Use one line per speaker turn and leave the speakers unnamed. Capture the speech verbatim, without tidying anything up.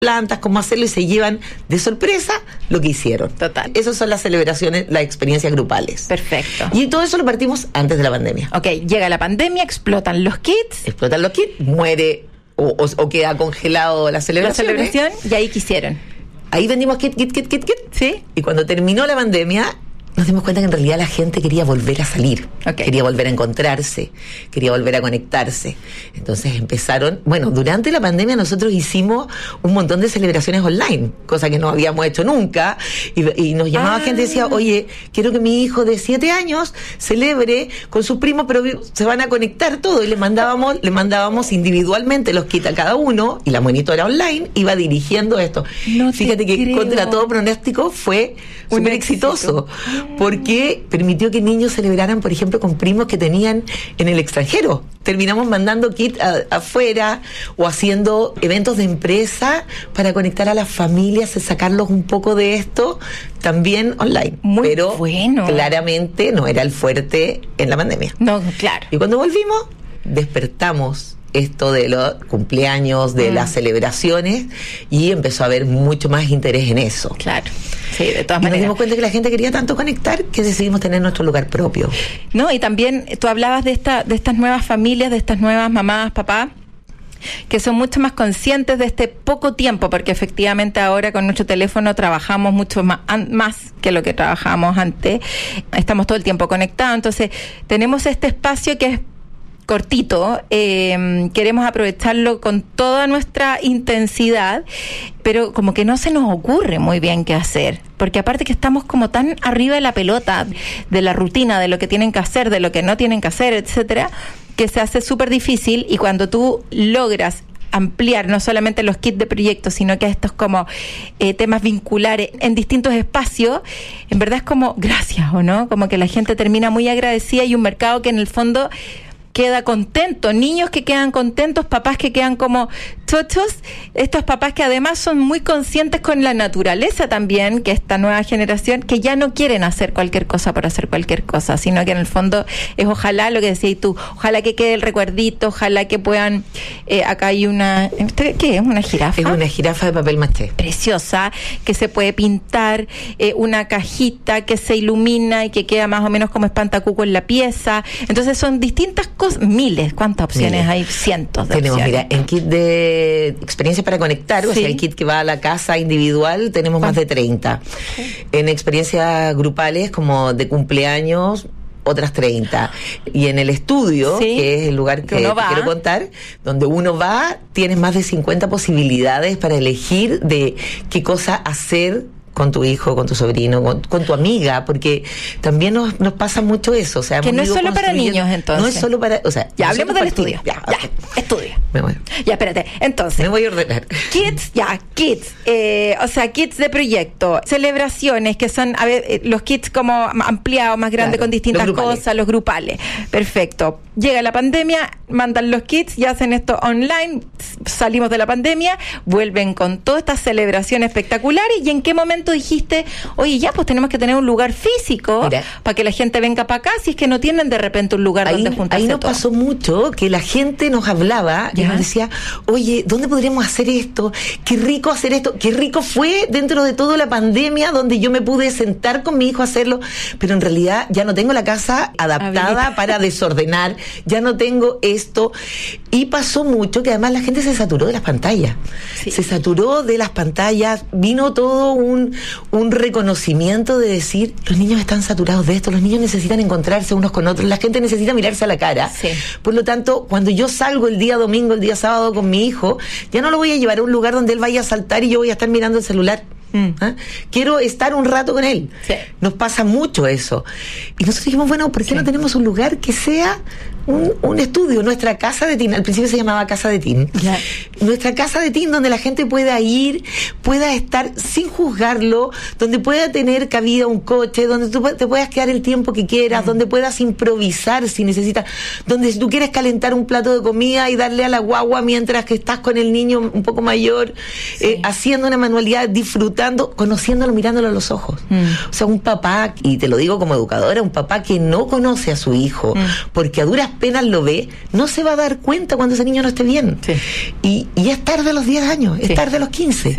plantas, cómo hacerlo, y se llevan de sorpresa lo que hicieron.
Total.
Esas son las celebraciones, las experiencias grupales.
Perfecto.
Y todo eso lo partimos antes de la pandemia.
Ok, llega la pandemia, explotan los kits.
Explotan los kits, muere o, o, o queda congelado la celebración.
La celebración, y ahí quisieron.
Ahí vendimos kit, kit, kit, kit, kit.
Sí.
Y cuando terminó la pandemia, nos dimos cuenta que en realidad la gente quería volver a salir,
okay.
quería volver a encontrarse, quería volver a conectarse. Entonces empezaron, bueno, durante la pandemia nosotros hicimos un montón de celebraciones online, cosa que no habíamos hecho nunca, y, y nos llamaba
ah.
gente y decía, oye, quiero que mi hijo de siete años celebre con sus primos, pero se van a conectar todos, y le mandábamos, le mandábamos individualmente los kits a cada uno, y la monitora online iba dirigiendo esto.
No
Fíjate que
creo.
contra todo pronóstico fue súper exitoso, porque permitió que niños celebraran, por ejemplo, con primos que tenían en el extranjero. Terminamos mandando kits a, afuera o haciendo eventos de empresa para conectar a las familias, sacarlos un poco de esto, también online.
Muy
Pero
bueno.
Claramente no era el fuerte en la pandemia.
No, claro.
Y cuando volvimos, despertamos esto de los cumpleaños, de mm. las celebraciones, y empezó a haber mucho más interés en eso.
Claro, sí, de todas
y
maneras.
Nos dimos cuenta que la gente quería tanto conectar que decidimos tener nuestro lugar propio.
No, y también tú hablabas de esta, de estas nuevas familias, de estas nuevas mamás, papás, que son mucho más conscientes de este poco tiempo, porque efectivamente ahora con nuestro teléfono trabajamos mucho más, más que lo que trabajábamos antes. Estamos todo el tiempo conectados, entonces tenemos este espacio que es cortito, eh, queremos aprovecharlo con toda nuestra intensidad, pero como que no se nos ocurre muy bien qué hacer, porque aparte que estamos como tan arriba de la pelota, de la rutina, de lo que tienen que hacer, de lo que no tienen que hacer, etcétera, que se hace súper difícil. Y cuando tú logras ampliar no solamente los kits de proyectos, sino que estos como eh, temas vinculares en distintos espacios, en verdad es como gracias, ¿o no? Como que la gente termina muy agradecida, y un mercado que en el fondo queda contento, niños que quedan contentos, papás que quedan como chochos, estos papás que además son muy conscientes con la naturaleza también, que esta nueva generación, que ya no quieren hacer cualquier cosa por hacer cualquier cosa, sino que en el fondo es ojalá, lo que decías tú, ojalá que quede el recuerdito, ojalá que puedan, eh, acá hay una, ¿qué es? ¿Una jirafa?
Es una jirafa de papel maché.
Preciosa, que se puede pintar, eh, una cajita que se ilumina y que queda más o menos como espantacuco en la pieza. Entonces son distintas cosas, miles, ¿cuántas opciones miles. Hay? Cientos de
tenemos,
opciones.
Mira, en kit de experiencia para conectar, sí. O sea, el kit que va a la casa individual, tenemos más de treinta. Okay. En experiencias grupales, como de cumpleaños, otras treinta. Y en el estudio, sí, que es el lugar que, que te quiero contar, donde uno va, tienes más de cincuenta posibilidades para elegir de qué cosa hacer con tu hijo, con tu sobrino, con, con tu amiga, porque también nos, nos pasa mucho eso. O sea,
que no es solo para niños, entonces.
No es solo para, o sea,
ya hablemos del estudio. Ya, ya, okay. Estudio.
Me voy.
Ya, espérate. Entonces.
Me voy a ordenar.
Kits, ya, kits. Eh, o sea, kits de proyecto, celebraciones que son, a ver, eh, los kits como ampliados, más grandes, claro, con distintas los cosas, los grupales. Perfecto. Llega la pandemia, mandan los kits y hacen esto online, salimos de la pandemia, vuelven con todas estas celebraciones espectaculares. ¿Y en qué momento dijiste, oye, ya, pues tenemos que tener un lugar físico para que la gente venga para acá, si es que no tienen de repente un lugar
ahí,
donde juntarse?
Ahí nos
todo.
Pasó mucho que la gente nos hablaba ¿Ya? Y nos decía, oye, ¿dónde podríamos hacer esto? Qué rico hacer esto, qué rico fue dentro de toda la pandemia donde yo me pude sentar con mi hijo a hacerlo, pero en realidad ya no tengo la casa adaptada Habilita. Para desordenar, ya no tengo esto. Y pasó mucho que además la gente se saturó de las pantallas, sí. se saturó de las pantallas, vino todo un un reconocimiento de decir, los niños están saturados de esto, los niños necesitan encontrarse unos con otros, la gente necesita mirarse a la cara. Sí. Por lo tanto, cuando yo salgo el día domingo, el día sábado con mi hijo, ya no lo voy a llevar a un lugar donde él vaya a saltar y yo voy a estar mirando el celular. Mm. ¿Ah? Quiero estar un rato con él. Sí. Nos pasa mucho eso. Y nosotros dijimos, bueno, ¿por qué sí. no tenemos un lugar que sea un, un estudio? Nuestra casa de teen, al principio se llamaba casa de teen. Yeah. Nuestra casa de teen, donde la gente pueda ir, pueda estar sin juzgarlo, donde pueda tener cabida un coche, donde tú te puedas quedar el tiempo que quieras, mm. donde puedas improvisar si necesitas, donde si tú quieres calentar un plato de comida y darle a la guagua mientras que estás con el niño un poco mayor, sí. eh, haciendo una manualidad, disfrutando, conociéndolo, mirándolo a los ojos. Mm. O sea, un papá, y te lo digo como educadora, un papá que no conoce a su hijo, mm. porque a duras penas lo ve, no se va a dar cuenta cuando ese niño no esté bien. Sí. Y, y es tarde a los diez años, es sí. tarde a los quince.